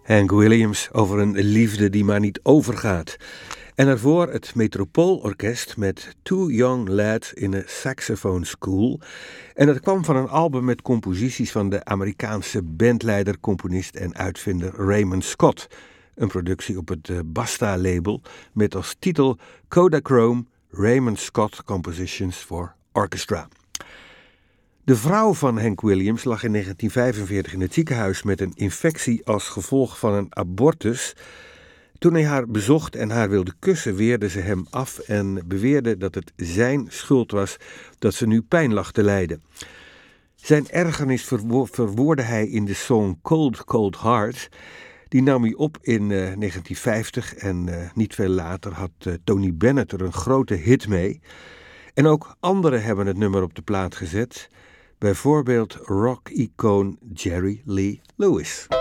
Hank Williams over een liefde die maar niet overgaat. En daarvoor het Metropoolorkest met Two Young Lads in a Saxophone School. En dat kwam van een album met composities van de Amerikaanse bandleider, componist en uitvinder Raymond Scott. Een productie op het Basta-label met als titel Kodachrome Raymond Scott Compositions for Orchestra. De vrouw van Hank Williams lag in 1945 in het ziekenhuis met een infectie als gevolg van een abortus. Toen hij haar bezocht en haar wilde kussen, weerde ze hem af en beweerde dat het zijn schuld was dat ze nu pijn lag te lijden. Zijn ergernis verwoordde hij in de song Cold Cold Heart. Die nam hij op in 1950 en niet veel later had Tony Bennett er een grote hit mee. En ook anderen hebben het nummer op de plaat gezet. Bijvoorbeeld rock-icoon Jerry Lee Lewis.